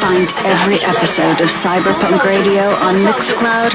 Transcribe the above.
Find every episode of Cyberpunk Radio on Mixcloud,